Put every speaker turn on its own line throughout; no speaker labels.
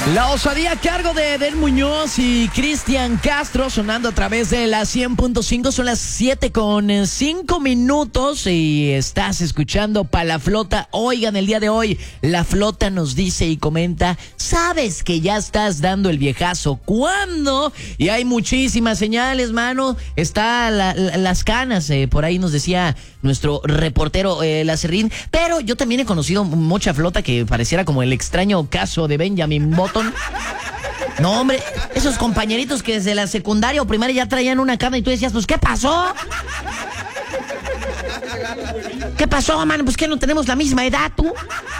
La osadía a cargo de Edel Muñoz y Cristian Castro, sonando a través de la 100.5. Son las 7:05 y estás escuchando Pa' la Flota. Oigan, el día de hoy la Flota nos dice y comenta: ¿sabes que ya estás dando el viejazo? ¿Cuándo? Y hay muchísimas señales, mano. Está las canas, por ahí nos decía nuestro reportero Lacerrín. Pero yo también he conocido mucha Flota que pareciera como el extraño caso de Benjamin Button. No, hombre, esos compañeritos que desde la secundaria o primaria ya traían una cana y tú decías, pues, ¿qué pasó? ¿Qué pasó, man? Pues, ¿que no tenemos la misma edad, tú?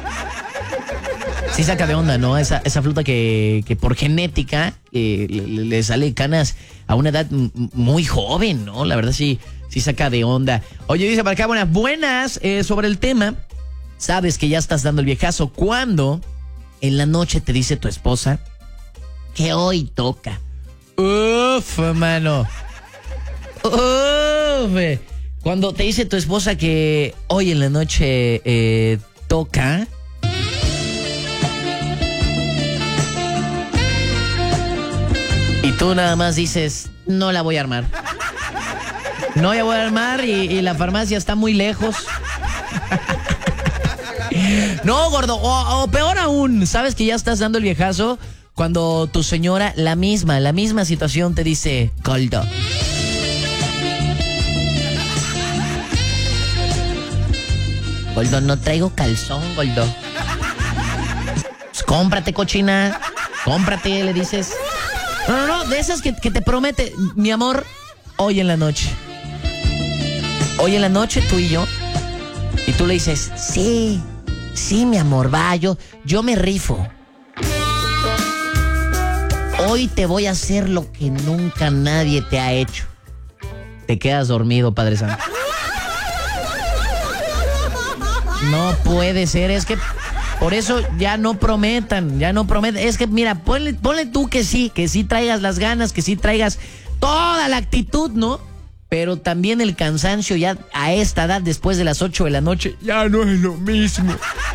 Sí saca de onda, ¿no? Esa Flota que por genética le sale canas a una edad muy joven, ¿no? La verdad sí saca de onda. Oye, dice para acá, buenas, sobre el tema. ¿Sabes que ya estás dando el viejazo cuando en la noche te dice tu esposa que hoy toca? Uf, mano. Uf. Cuando te dice tu esposa que hoy en la noche toca. Y tú nada más dices, no la voy a armar. No la voy a armar y la farmacia está muy lejos. No, gordo, o peor aún, ¿sabes que ya estás dando el viejazo? Cuando tu señora, la misma situación, te dice, gordo, no traigo calzón, gordo. Pues cómprate, cochina, cómprate, le dices. No, de esas que te promete, mi amor, hoy en la noche, tú y yo. Y tú le dices, sí, mi amor, va, yo me rifo. Hoy te voy a hacer lo que nunca nadie te ha hecho. Te quedas dormido, Padre Santo. No puede ser, es que por eso ya no prometan. Es que mira, ponle tú que sí traigas las ganas, que sí traigas toda la actitud, ¿no? Pero también el cansancio ya a esta edad, después de las 8 de la noche, ya no es lo mismo.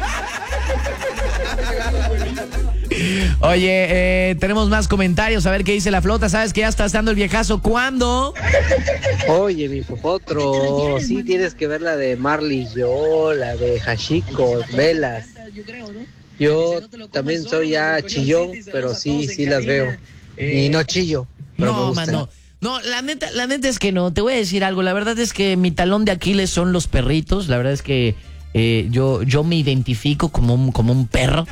Oye, tenemos más comentarios, a ver qué dice la Flota. ¿Sabes que ya estás dando el viejazo? ¿Cuándo?
Oye, mi potro, sí tienes que ver la de Marley y yo, la de Hachiko, Velas. Yo también soy ya chillón, pero sí las veo. Y no chillo, pero
no,
me gustan.
Mano. No, la neta es que no. Te voy a decir algo. La verdad es que mi talón de Aquiles son los perritos. La verdad es que yo me identifico como un perro.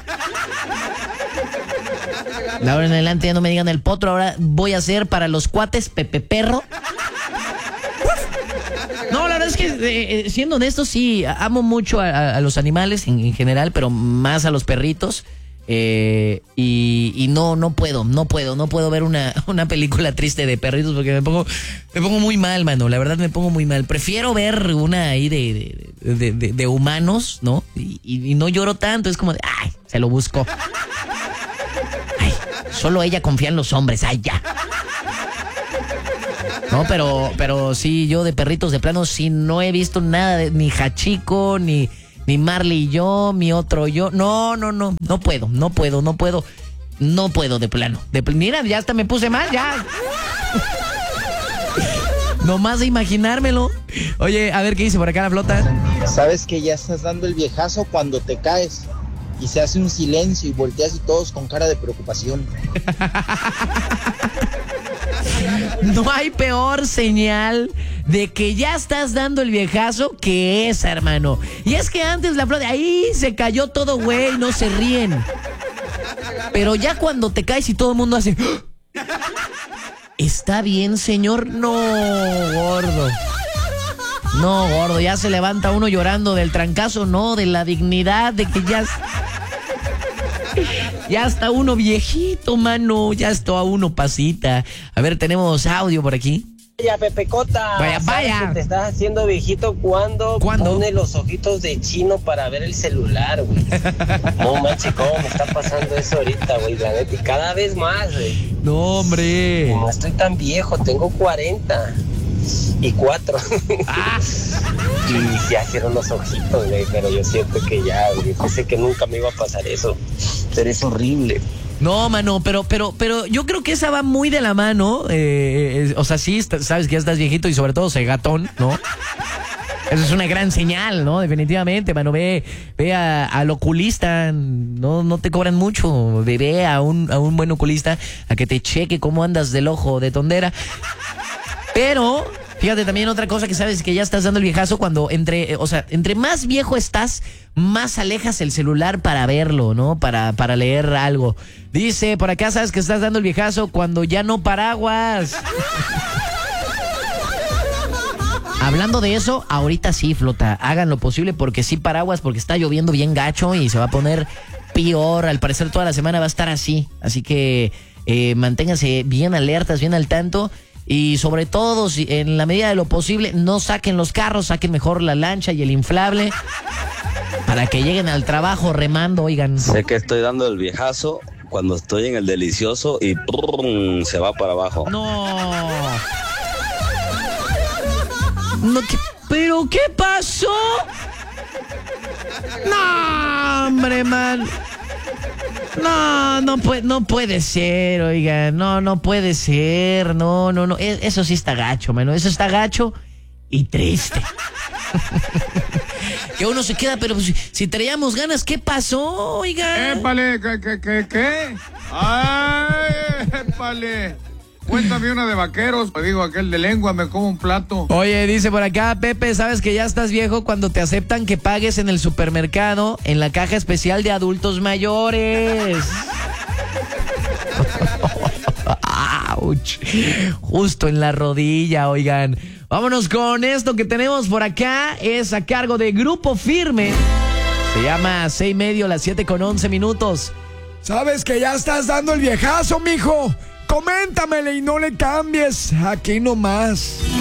De ahora en adelante ya no me digan el potro. Ahora voy a ser para los cuates Pepe Perro. No, la verdad es que siendo honesto, sí, amo mucho a los animales en general, pero más a los perritos. Y no puedo ver una película triste de perritos porque me pongo muy mal, mano. La verdad me pongo muy mal. Prefiero ver una ahí de humanos, ¿no? Y no lloro tanto. Es como de, ay, se lo busco. Ay, solo ella confía en los hombres. Ay, ya. No, pero sí, yo de perritos de plano sí no he visto nada de ni Hachiko, ni Marley y yo, mi otro yo. No puedo de plano. Mira, ya hasta me puse mal, ya. Nomás de imaginármelo. Oye, a ver qué dice por acá la Flota.
Sabes que ya estás dando el viejazo cuando te caes y se hace un silencio y volteas y todos con cara de preocupación.
No hay peor señal de que ya estás dando el viejazo que esa, hermano. Y es que antes la Flota, ahí se cayó todo, güey, no se ríen. Pero ya cuando te caes y todo el mundo hace, ¿está bien, señor? No, gordo, ya se levanta uno llorando del trancazo, no, de la dignidad, de que ya está uno viejito, mano, ya está uno pasita. A ver, tenemos audio por aquí.
Vaya, Pepecota.
Vaya.
Te estás haciendo viejito cuando pone los ojitos de chino para ver el celular, güey. No manches, cómo me está pasando eso ahorita, güey, la neta. Y cada vez más, güey.
No, hombre.
No estoy tan viejo, tengo 44. Y se hicieron los ojitos, güey, pero yo siento que ya, güey, pensé que nunca me iba a pasar eso. Pero es horrible.
No, mano, pero yo creo que esa va muy de la mano. O sea, sí, sabes que ya estás viejito y sobre todo cegatón, ¿no? Eso es una gran señal, ¿no? Definitivamente, mano. Ve al oculista, no te cobran mucho. Ve a un buen oculista a que te cheque cómo andas del ojo de tondera. Pero fíjate también otra cosa que sabes que ya estás dando el viejazo cuando entre más viejo estás, más alejas el celular para verlo, ¿no? Para leer algo. Dice, por acá sabes que estás dando el viejazo cuando ya no paraguas. Hablando de eso, ahorita sí, flota, hagan lo posible porque sí paraguas, porque está lloviendo bien gacho y se va a poner peor. Al parecer toda la semana va a estar así. Así que manténganse bien alertas, bien al tanto. Y sobre todo, si en la medida de lo posible, no saquen los carros, saquen mejor la lancha y el inflable para que lleguen al trabajo remando, oigan.
Sé que estoy dando el viejazo cuando estoy en el delicioso y se va para abajo.
No, ¿pero qué pasó? No, hombre, man. No puede ser, oiga. No puede ser. No. Eso sí está gacho, mano. Eso está gacho y triste. Que uno se queda, pero si traíamos ganas, ¿qué pasó, oiga?
¡Épale! ¿Qué? ¡Ay, épale! Cuéntame una de vaqueros. Me digo, aquel de lengua, me como un plato.
Oye, dice por acá, Pepe, ¿sabes que ya estás viejo cuando te aceptan que pagues en el supermercado en la caja especial de adultos mayores? ¡Auch! Justo en la rodilla, oigan. Vámonos con esto que tenemos por acá. Es a cargo de Grupo Firme. Se llama 6:30, las 7:11.
¿Sabes que ya estás dando el viejazo, mijo? Coméntamele y no le cambies. Aquí nomás.